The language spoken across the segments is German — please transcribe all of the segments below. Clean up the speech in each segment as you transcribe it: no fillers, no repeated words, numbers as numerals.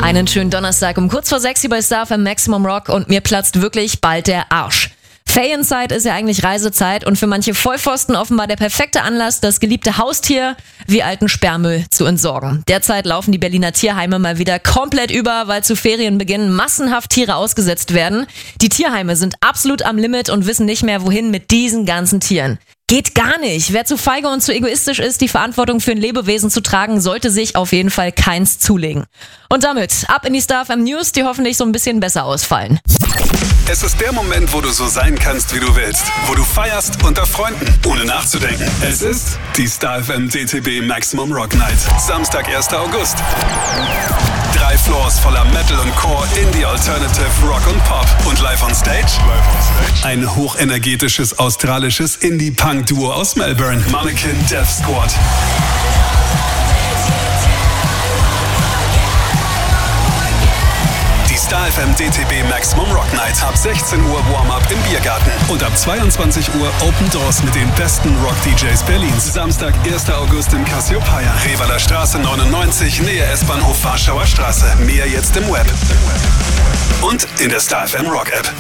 Einen schönen Donnerstag um kurz vor 6 hier bei Star FM Maximum Rock und mir platzt wirklich bald der Arsch. Ferienzeit ist ja eigentlich Reisezeit und für manche Vollpfosten offenbar der perfekte Anlass, das geliebte Haustier wie alten Sperrmüll zu entsorgen. Derzeit laufen die Berliner Tierheime mal wieder komplett über, weil zu Ferienbeginn massenhaft Tiere ausgesetzt werden. Die Tierheime sind absolut am Limit und wissen nicht mehr, wohin mit diesen ganzen Tieren. Geht gar nicht. Wer zu feige und zu egoistisch ist, die Verantwortung für ein Lebewesen zu tragen, sollte sich auf jeden Fall keins zulegen. Und damit ab in die Star FM News, die hoffentlich so ein bisschen besser ausfallen. Es ist der Moment, wo du so sein kannst, wie du willst. Wo du feierst unter Freunden, ohne nachzudenken. Es ist die Star FM DTB Maximum Rock Night. Samstag, 1. August. 3 Floors voller Metal und Core, Indie, Alternative, Rock und Pop. Und live on stage? Ein hochenergetisches australisches Indie-Punk-Duo aus Melbourne. Mannequin Death Squad. Die Star FM DTB Maximum Rock Night. Ab 16 Uhr Warm-Up im Biergarten. Und ab 22 Uhr Open Doors mit den besten Rock-DJs Berlins. Samstag, 1. August im Cassiopeia. Revaler Straße 99, Nähe S-Bahnhof Warschauer Straße. Mehr jetzt im Web. Und in der Star FM Rock App.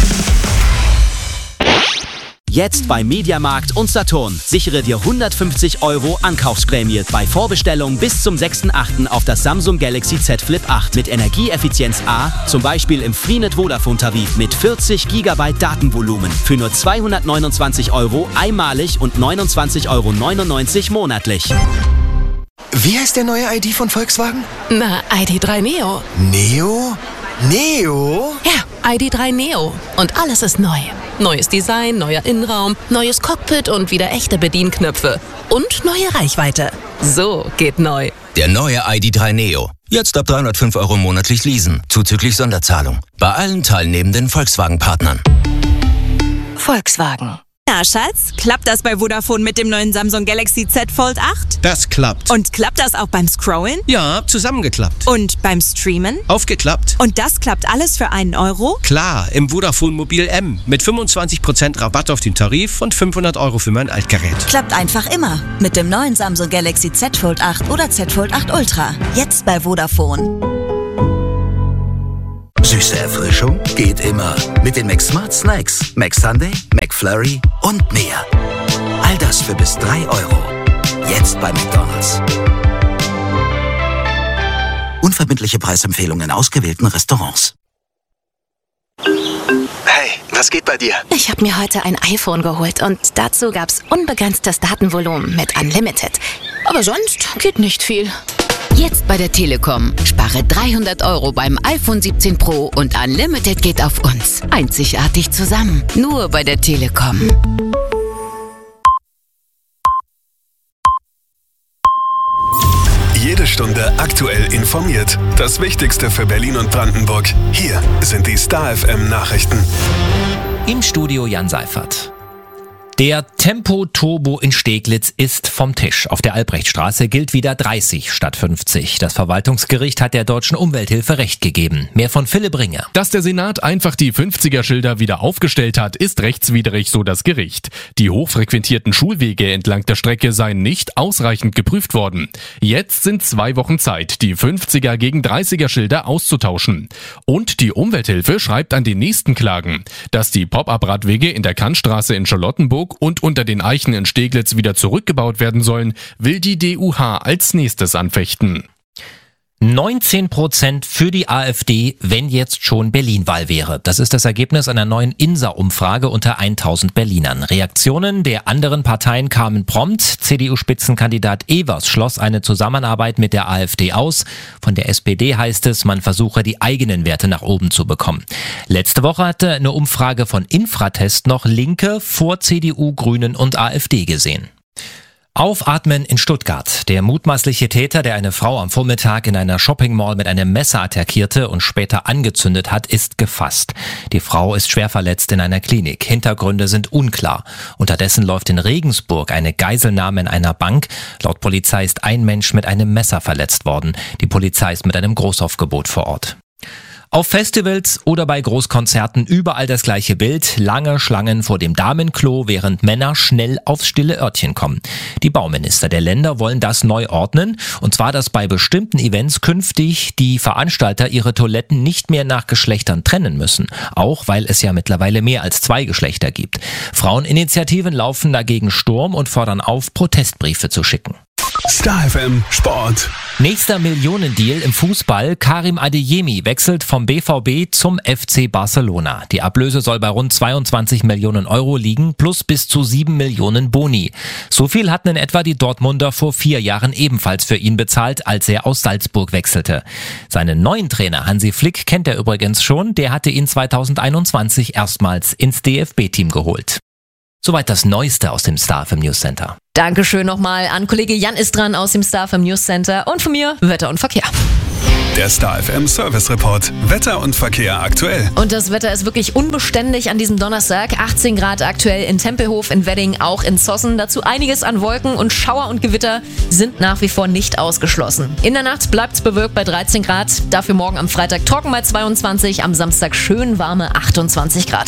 Jetzt bei Mediamarkt und Saturn. Sichere dir 150 € Ankaufsprämie bei Vorbestellung bis zum 6.8. auf das Samsung Galaxy Z Flip 8 mit Energieeffizienz A, zum Beispiel im Freenet Vodafone Tarif mit 40 GB Datenvolumen für nur 229 € einmalig und 29,99 € monatlich. Wie heißt der neue ID von Volkswagen? Na, ID.3 Neo. Neo? Neo? Ja, ID.3 Neo. Und alles ist neu. Neues Design, neuer Innenraum, neues Cockpit und wieder echte Bedienknöpfe. Und neue Reichweite. So geht neu. Der neue ID.3 Neo. Jetzt ab 305 € monatlich leasen, zuzüglich Sonderzahlung. Bei allen teilnehmenden Volkswagen-Partnern. Volkswagen. Na, Schatz, klappt das bei Vodafone mit dem neuen Samsung Galaxy Z Fold 8? Das klappt. Und klappt das auch beim Scrollen? Ja, zusammengeklappt. Und beim Streamen? Aufgeklappt. Und das klappt alles für einen Euro? Klar, im Vodafone Mobil M. Mit 25% Rabatt auf den Tarif und 500 € für mein Altgerät. Klappt einfach immer. Mit dem neuen Samsung Galaxy Z Fold 8 oder Z Fold 8 Ultra. Jetzt bei Vodafone. Süße Erfrischung geht immer. Mit den McSmart Snacks, McSunday, McFlurry und mehr. All das für bis 3 €. Jetzt bei McDonald's. Unverbindliche Preisempfehlungen in ausgewählten Restaurants. Hey, was geht bei dir? Ich habe mir heute ein iPhone geholt und dazu gab's unbegrenztes Datenvolumen mit Unlimited. Aber sonst geht nicht viel. Jetzt bei der Telekom. Spare 300 € beim iPhone 17 Pro und Unlimited geht auf uns. Einzigartig zusammen. Nur bei der Telekom. Jede Stunde aktuell informiert. Das Wichtigste für Berlin und Brandenburg. Hier sind die Star FM Nachrichten. Im Studio Jan Seifert. Der Tempo-Turbo in Steglitz ist vom Tisch. Auf der Albrechtstraße gilt wieder 30 statt 50. Das Verwaltungsgericht hat der Deutschen Umwelthilfe Recht gegeben. Mehr von Philipp Ringe. Dass der Senat einfach die 50er-Schilder wieder aufgestellt hat, ist rechtswidrig, so das Gericht. Die hochfrequentierten Schulwege entlang der Strecke seien nicht ausreichend geprüft worden. Jetzt sind 2 Wochen Zeit, die 50er gegen 30er-Schilder auszutauschen. Und die Umwelthilfe schreibt an die nächsten Klagen, dass die Pop-up-Radwege in der Kantstraße in Charlottenburg und unter den Eichen in Steglitz wieder zurückgebaut werden sollen, will die DUH als nächstes anfechten. 19% für die AfD, wenn jetzt schon Berlin-Wahl wäre. Das ist das Ergebnis einer neuen INSA-Umfrage unter 1000 Berlinern. Reaktionen der anderen Parteien kamen prompt. CDU-Spitzenkandidat Evers schloss eine Zusammenarbeit mit der AfD aus. Von der SPD heißt es, man versuche die eigenen Werte nach oben zu bekommen. Letzte Woche hatte eine Umfrage von Infratest noch Linke vor CDU, Grünen und AfD gesehen. Aufatmen in Stuttgart. Der mutmaßliche Täter, der eine Frau am Vormittag in einer Shoppingmall mit einem Messer attackierte und später angezündet hat, ist gefasst. Die Frau ist schwer verletzt in einer Klinik. Hintergründe sind unklar. Unterdessen läuft in Regensburg eine Geiselnahme in einer Bank. Laut Polizei ist ein Mensch mit einem Messer verletzt worden. Die Polizei ist mit einem Großaufgebot vor Ort. Auf Festivals oder bei Großkonzerten überall das gleiche Bild. Lange Schlangen vor dem Damenklo, während Männer schnell aufs stille Örtchen kommen. Die Bauminister der Länder wollen das neu ordnen. Und zwar, dass bei bestimmten Events künftig die Veranstalter ihre Toiletten nicht mehr nach Geschlechtern trennen müssen. Auch weil es ja mittlerweile mehr als 2 Geschlechter gibt. Fraueninitiativen laufen dagegen Sturm und fordern auf, Protestbriefe zu schicken. Star FM Sport. Nächster Millionendeal im Fußball. Karim Adeyemi wechselt vom BVB zum FC Barcelona. Die Ablöse soll bei rund 22 Millionen Euro liegen, plus bis zu 7 Millionen Boni. So viel hatten in etwa die Dortmunder vor 4 Jahren ebenfalls für ihn bezahlt, als er aus Salzburg wechselte. Seinen neuen Trainer Hansi Flick kennt er übrigens schon. Der hatte ihn 2021 erstmals ins DFB-Team geholt. Soweit das Neueste aus dem Star FM News Center. Dankeschön nochmal an Kollege Jan ist dran aus dem Star FM News Center und von mir Wetter und Verkehr. Der Star FM Service Report. Wetter und Verkehr aktuell. Und das Wetter ist wirklich unbeständig an diesem Donnerstag. 18 Grad aktuell in Tempelhof, in Wedding, auch in Zossen. Dazu einiges an Wolken und Schauer und Gewitter sind nach wie vor nicht ausgeschlossen. In der Nacht bleibt es bewölkt bei 13 Grad. Dafür morgen am Freitag trocken bei 22, am Samstag schön warme 28 Grad.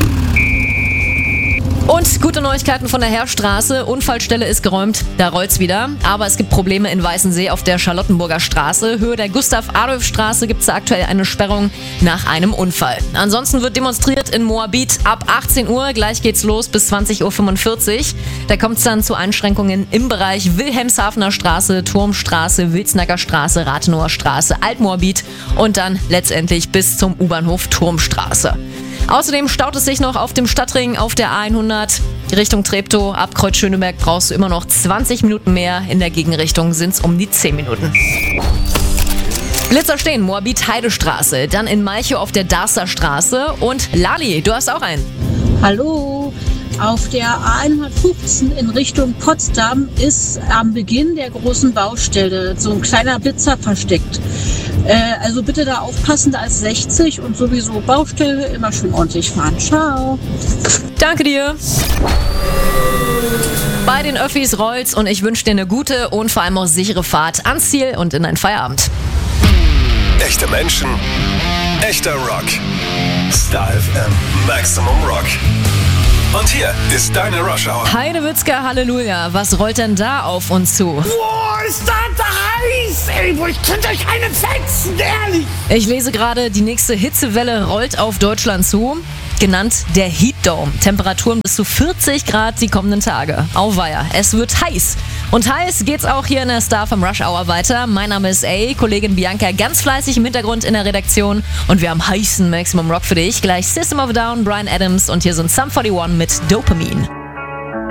Und gute Neuigkeiten von der Heerstraße. Unfallstelle ist geräumt, da rollt's wieder. Aber es gibt Probleme in Weißensee auf der Charlottenburger Straße. Höhe der Gustav-Adolf-Straße gibt es da aktuell eine Sperrung nach einem Unfall. Ansonsten wird demonstriert in Moabit ab 18 Uhr. Gleich geht's los bis 20.45 Uhr. Da kommt es dann zu Einschränkungen im Bereich Wilhelmshavener Straße, Turmstraße, Wilsnacker Straße, Rathenower Straße, Altmoabit und dann letztendlich bis zum U-Bahnhof Turmstraße. Außerdem staut es sich noch auf dem Stadtring auf der A100 Richtung Treptow. Ab Kreuz Schöneberg brauchst du immer noch 20 Minuten mehr. In der Gegenrichtung sind es um die 10 Minuten. Blitzer stehen, Moabit Heidestraße, dann in Malchow auf der Darßer Straße und Lali, du hast auch einen. Hallo, auf der A115 in Richtung Potsdam ist am Beginn der großen Baustelle so ein kleiner Blitzer versteckt. Also bitte da aufpassen, da ist 60 und sowieso Baustelle, immer schön ordentlich fahren. Ciao. Danke dir. Bei den Öffis rollt's und ich wünsche dir eine gute und vor allem auch sichere Fahrt ans Ziel und in deinen Feierabend. Echte Menschen, echter Rock. Star FM Maximum Rock. Und hier ist deine Rush Hour. Heidewitzka, Halleluja. Was rollt denn da auf uns zu? Boah, ist das heiß, ey. Ich könnte euch einen fetzen, ehrlich. Ich lese gerade, die nächste Hitzewelle rollt auf Deutschland zu. Genannt der Heat Dome. Temperaturen bis zu 40 Grad die kommenden Tage. Auweia, es wird heiß. Und heiß geht's auch hier in der Star vom Rush Hour weiter. Mein Name ist Kollegin Bianca ganz fleißig im Hintergrund in der Redaktion. Und wir haben heißen Maximum Rock für dich. Gleich System of a Down, Bryan Adams und hier sind Sum 41 mit Dopamine.